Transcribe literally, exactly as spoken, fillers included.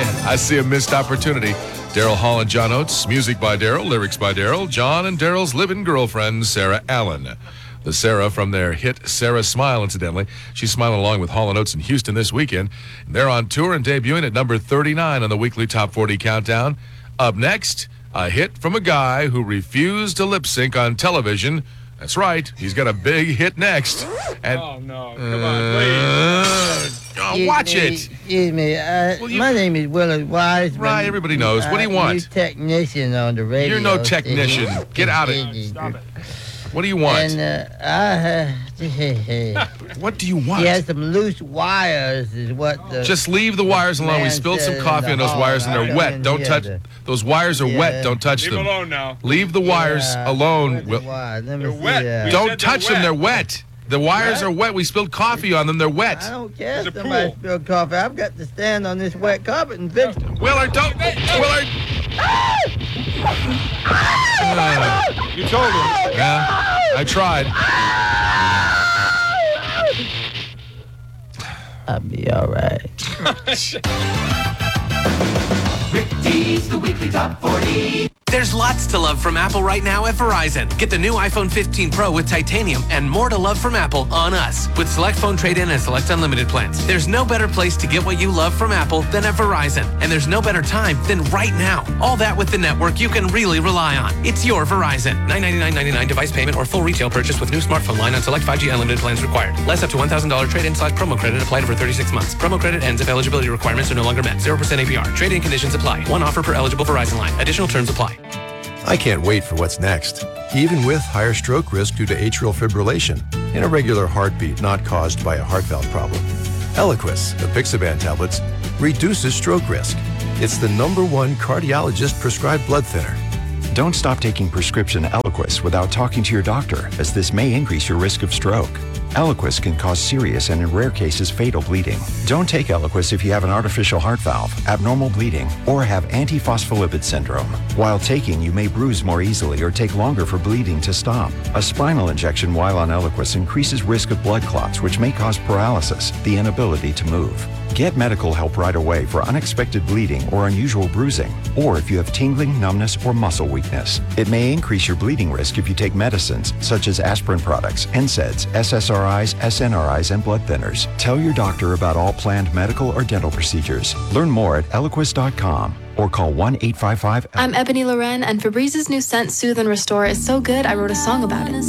I see a missed opportunity. Daryl Hall and John Oates, music by Daryl, lyrics by Daryl, John and Daryl's live-in girlfriend, Sarah Allen. The Sarah from their hit Sarah Smile, incidentally. She's smiling along with Hall and Oates in Houston this weekend. They're on tour and debuting at number thirty-nine on the weekly Top forty Countdown. Up next, a hit from a guy who refused to lip sync on television. That's right. He's got a big hit next. And, oh, no. Come on, please. Uh, oh, watch me, it. Excuse me. Uh, Well, you- my name is Willard Wise. Right, everybody knows. What do you want? You're technician on the radio. You're no technician. station. Get out of here. Stop it. What do you want? And uh, I, uh, What do you want? he has some loose wires, is what the. Just leave the wires alone. We man spilled some said in coffee the on those hall. wires and I they're come wet. in Don't here touch. to- Those wires are Yeah. wet. Don't touch Leave them. alone now. Leave the wires Yeah, alone. where's the Will- wires? Let me They're see wet. that. We Don't said they're touch them. wet. They're wet. The wires What? are wet. We spilled coffee on them. They're wet. I don't care It's if a somebody pool. spilled coffee. I've got to stand on this wet carpet and fix it. Willard, don't. Willard. Uh, You told him. yeah, I tried. I'll be all right. Rick D's the weekly top forty. There's lots to love from Apple right now at Verizon. Get the new iPhone fifteen Pro with titanium and more to love from Apple on us with select phone trade-in and select unlimited plans. There's no better place to get what you love from Apple than at Verizon. And there's no better time than right now. All that with the network you can really rely on. It's your Verizon. nine ninety-nine ninety-nine device payment or full retail purchase with new smartphone line on select five G unlimited plans required. Less up to one thousand dollars trade-in slash promo credit applied over thirty-six months. Promo credit ends if eligibility requirements are no longer met. zero percent A P R. Trade-in conditions apply. One offer per eligible Verizon line. Additional terms apply. I can't wait for what's next, even with higher stroke risk due to atrial fibrillation, an irregular heartbeat not caused by a heart valve problem. Eliquis, the Pixaban tablets, reduces stroke risk. It's the number one cardiologist-prescribed blood thinner. Don't stop taking prescription Eliquis without talking to your doctor, as this may increase your risk of stroke. Eliquis can cause serious and in rare cases fatal bleeding. Don't take Eliquis if you have an artificial heart valve, abnormal bleeding, or have antiphospholipid syndrome. While taking, you may bruise more easily or take longer for bleeding to stop. A spinal injection while on Eliquis increases risk of blood clots, which may cause paralysis, the inability to move. Get medical help right away for unexpected bleeding or unusual bruising, or if you have tingling, numbness, or muscle weakness. It may increase your bleeding risk if you take medicines such as aspirin products, N SAIDs, S S R Is, S N R Is, and blood thinners. Tell your doctor about all planned medical or dental procedures. Learn more at eliquis dot com or call one eight five five. I'm Ebony Loren, and Febrez's new scent, Soothe and Restore, is so good I wrote a song about it.